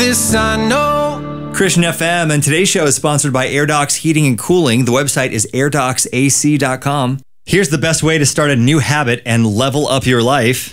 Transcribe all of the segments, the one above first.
this I know. Christian FM, and today's show is sponsored by AirDocs Heating and Cooling. The website is airdocsac.com. Here's the best way to start a new habit and level up your life.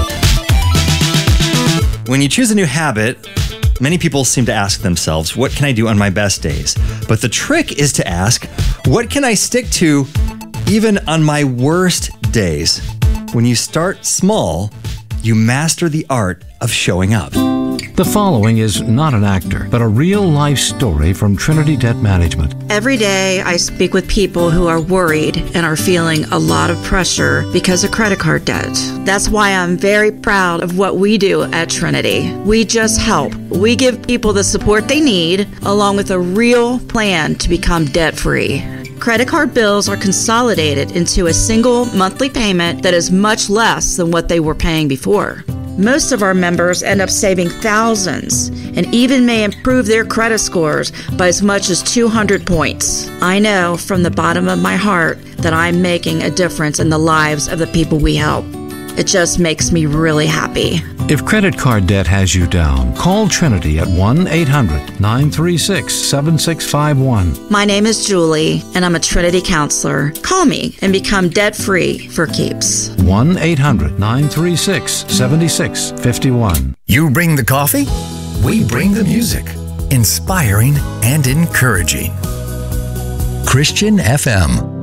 When you choose a new habit, many people seem to ask themselves, what can I do on my best days? But the trick is to ask, what can I stick to even on my worst days? When you start small, you master the art of showing up. The following is not an actor, but a real-life story from Trinity Debt Management. Every day, I speak with people who are worried and are feeling a lot of pressure because of credit card debt. That's why I'm very proud of what we do at Trinity. We just help. We give people the support they need, along with a real plan to become debt-free. Credit card bills are consolidated into a single monthly payment that is much less than what they were paying before. Most of our members end up saving thousands and even may improve their credit scores by as much as 200 points. I know from the bottom of my heart that I'm making a difference in the lives of the people we help. It just makes me really happy. If credit card debt has you down, call Trinity at 1-800-936-7651. My name is Julie, and I'm a Trinity counselor. Call me and become debt-free for keeps. 1-800-936-7651. You bring the coffee, we bring the music. Inspiring and encouraging. Christian FM.